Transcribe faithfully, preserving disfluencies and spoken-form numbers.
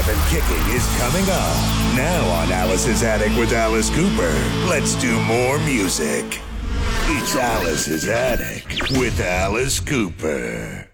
and Kicking is coming up. Now on Alice's Attic with Alice Cooper. Let's do more music. It's Alice's Attic with Alice Cooper.